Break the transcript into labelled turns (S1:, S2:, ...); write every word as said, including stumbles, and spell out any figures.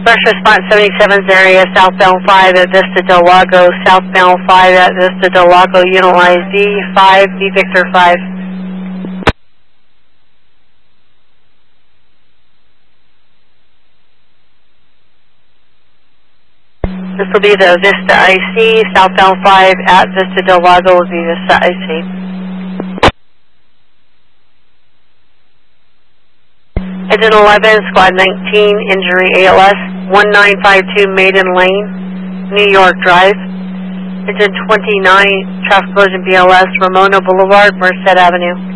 S1: First response seventy-seven's area, southbound five at Vista Del Lago, southbound five at Vista Del Lago, utilize V five, V Victor five. This will be the Vista I C, southbound five at Vista Del Lago will be Vista I C. Engine eleven, Squad nineteen, injury A L S, one nine five two Maiden Lane, New York Drive. Engine twenty-nine, traffic collision B L S, Ramona Boulevard, Merced Avenue.